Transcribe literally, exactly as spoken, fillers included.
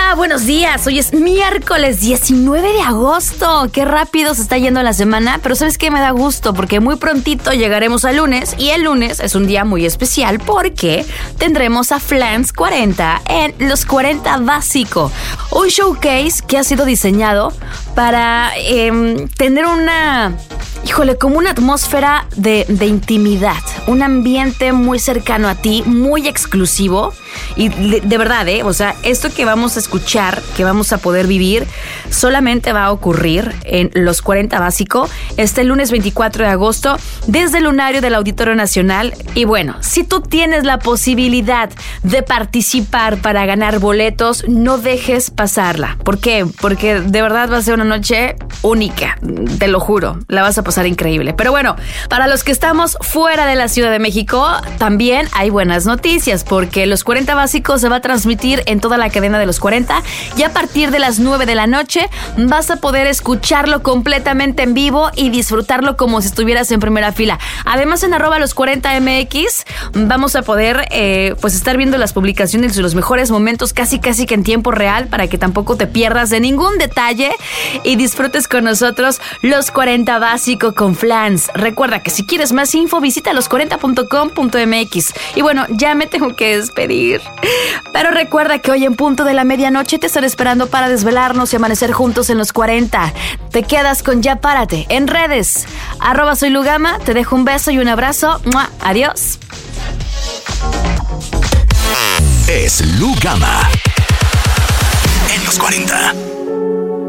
Hola, buenos días. Hoy es miércoles diecinueve de agosto. Qué rápido se está yendo la semana, pero ¿sabes qué? Me da gusto porque muy prontito llegaremos al lunes y el lunes es un día muy especial porque tendremos a Flans cuarenta en Los cuarenta Básico, un showcase que ha sido diseñado para eh, tener una... Híjole, como una atmósfera de, de intimidad, un ambiente muy cercano a ti, muy exclusivo y de, de verdad, ¿eh? O sea, esto que vamos a escuchar, que vamos a poder vivir, solamente va a ocurrir en Los cuarenta Básico este lunes veinticuatro de agosto desde el Lunario del Auditorio Nacional. Y bueno, si tú tienes la posibilidad de participar para ganar boletos, no dejes pasarla. ¿Por qué? Porque de verdad va a ser una noche única, te lo juro, la vas a pasar increíble. Pero bueno, para los que estamos fuera de la Ciudad de México, también hay buenas noticias porque Los cuarenta Básicos se va a transmitir en toda la cadena de Los cuarenta y a partir de las nueve de la noche vas a poder escucharlo completamente en vivo y disfrutarlo como si estuvieras en primera fila. Además, en arroba los cuarenta M X vamos a poder eh, pues estar viendo las publicaciones de los mejores momentos casi casi que en tiempo real para que tampoco te pierdas de ningún detalle y disfrutes con nosotros Los cuarenta Básico con Flans. Recuerda que si quieres más info, visita los cuarenta punto com punto m x. Y bueno, ya me tengo que despedir. Pero recuerda que hoy en punto de la medianoche te estaré esperando para desvelarnos y amanecer juntos en Los cuarenta. Te quedas con Ya Párate en redes. Arroba soy Lugama. Te dejo un beso y un abrazo. ¡Mua! Adiós. Es Lugama en Los cuarenta.